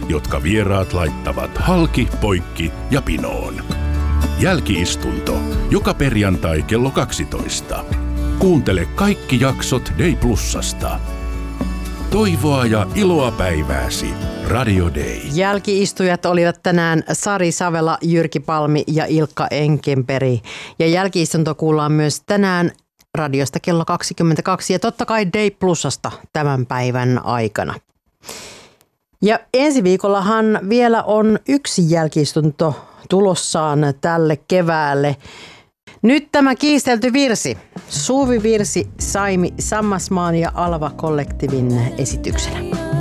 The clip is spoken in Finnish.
jotka vieraat laittavat halki, poikki ja pinoon. Jälki-istunto joka perjantai kello 12. Kuuntele kaikki jaksot Day Plusasta. Toivoa ja iloa päivääsi. Radio Day. Jälki-istujat olivat tänään Sari Savela, Jyrki Palmi ja Ilkka Enkenperi. Ja jälki-istunto kuullaan myös tänään radiosta kello 22 ja totta kai Day Plusasta tämän päivän aikana. Ja ensi viikollahan vielä on yksi jälki-istunto tulossaan tälle keväälle. Nyt tämä kiistelty virsi, Suvi-virsi Saimi Sammasmaan ja Alva Kollektiivin esityksenä.